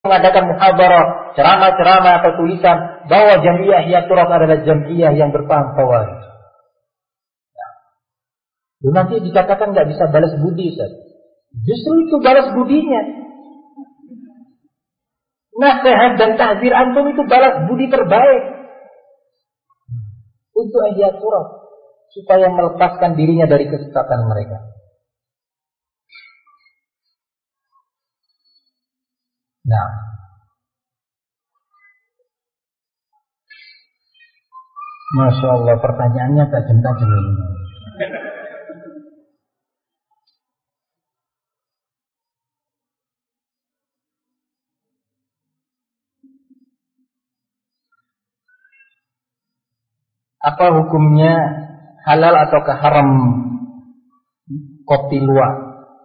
mengadakan muhadarah, ceramah-ceramah atau tulisan bahwa Jamiah Ihya Turath adalah jamiah yang berpaham Khawarij. Nanti dikatakan nggak bisa balas budi, Ustaz. Justru itu balas budinya. Nasihat dan tahzir antum itu balas budi terbaik untuk Ihya Turath supaya melepaskan dirinya dari kesesatan mereka. Nah, Masya Allah, pertanyaannya tajam-tajam ini. Apa hukumnya halal ataukah haram kopi luwak?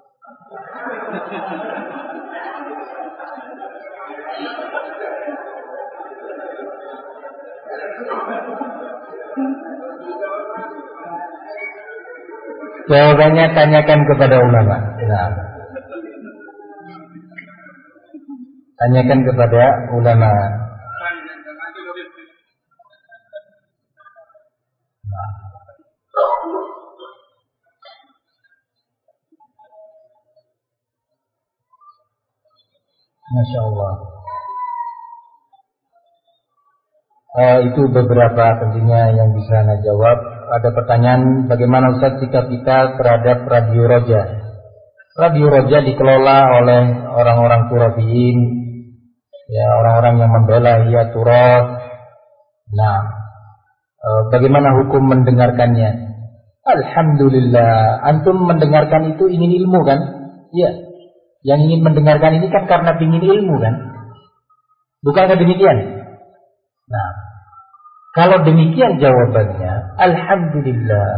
Jawabannya tanyakan kepada ulama. Nah, tanyakan kepada ulama. Masya Allah. Itu beberapa tentunya yang bisa Anda jawab. Ada pertanyaan, bagaimana Ustaz sikap kita terhadap Radio Roja? Radio Roja dikelola oleh orang-orang Turabiyin, ya, orang-orang yang membela Ihya Turath. Nah, bagaimana hukum mendengarkannya? Alhamdulillah, antum mendengarkan itu ingin ilmu kan? Ya. Yang ingin mendengarkan ini kan karena ingin ilmu kan? Bukankah demikian? Nah, kalau demikian jawabannya, alhamdulillah,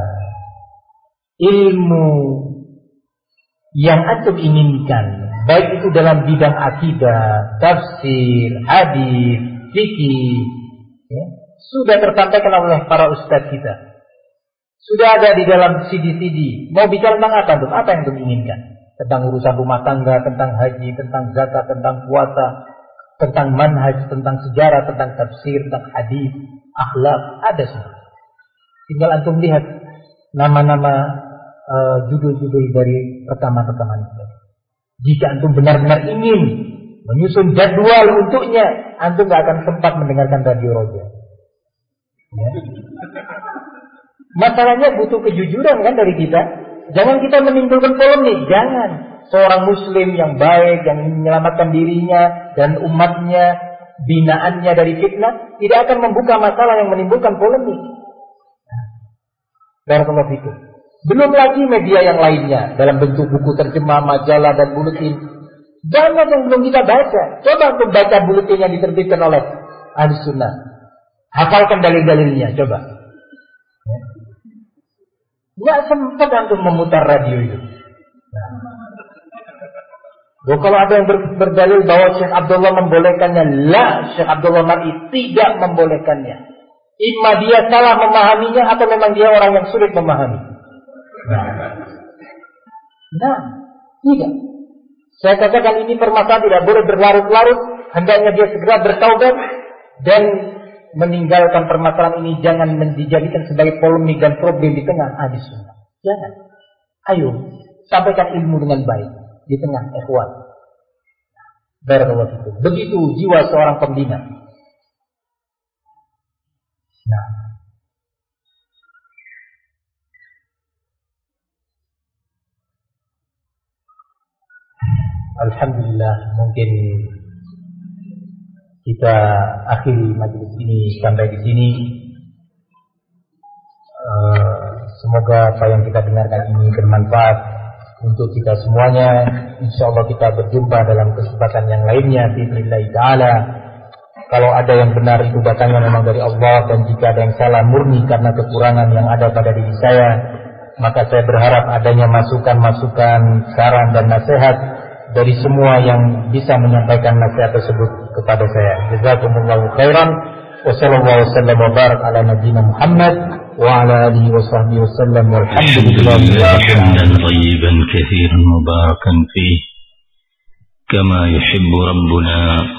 ilmu yang antum inginkan, baik itu dalam bidang akidah, tafsir, hadis, fikih, ya, sudah tersampaikan oleh para ustadz kita. Sudah ada di dalam CD-CD. Mau bicara tentang apa antum? Apa yang antum inginkan? Tentang urusan rumah tangga, tentang haji, tentang zakat, tentang puasa, tentang manhaj, tentang sejarah, tentang tafsir, tentang hadis, akhlak, ada semua. Tinggal antum lihat nama-nama judul-judul dari rekaman-rekaman itu. Jika antum benar-benar ingin menyusun jadwal untuknya, antum gak akan sempat mendengarkan Radio Roja. Ya. Masalahnya butuh kejujuran kan dari kita. Jangan kita menimbulkan polemik, jangan. Seorang muslim yang baik, yang menyelamatkan dirinya dan umatnya, binaannya dari fitnah, tidak akan membuka masalah yang menimbulkan polemik. Barakallahu fikum. Belum lagi media yang lainnya, dalam bentuk buku terjemah, majalah dan buletin. Banyak yang belum kita baca. Coba untuk baca buletin yang diterbitkan oleh Ahlus Sunnah. Hafalkan dalil-dalilnya, coba. Nggak sempat untuk memutar radio itu. Kalau ada yang berdalil bahwa Syekh Abdullah membolehkannya, Syekh Abdullah Mar'i tidak membolehkannya. Imma dia salah memahaminya atau memang dia orang yang sulit memahami. Nah, tidak. Saya katakan ini permasalahan tidak boleh berlarut-larut. Hendaknya dia segera bertaubat dan meninggalkan permasalahan ini, jangan dijadikan sebagai polemik dan problem di tengah ahli sunnah. Jangan. Ayo, sampaikan ilmu dengan baik di tengah ikhwan. Barakallahu fikum. Begitu jiwa seorang pembina. Nah, alhamdulillah, mungkin kita akhiri majelis ini sampai di sini. Semoga apa yang kita dengarkan ini bermanfaat untuk kita semuanya. Insyaallah kita berjumpa dalam kesempatan yang lainnya biidznillah taala. Kalau ada yang benar itu datangnya memang dari Allah, dan jika ada yang salah murni karena kekurangan yang ada pada diri saya, maka saya berharap adanya masukan-masukan, saran dan nasihat dari semua yang bisa menyampaikan nasihat tersebut kepada saya. Jazakumullahu khairan. Wa sallallahu wasallam wa barak ala nabiyyina Muhammad wa ala alihi wa sahbihi wasallam walhamdulillahi rabbil alamin. كما يحب ربنا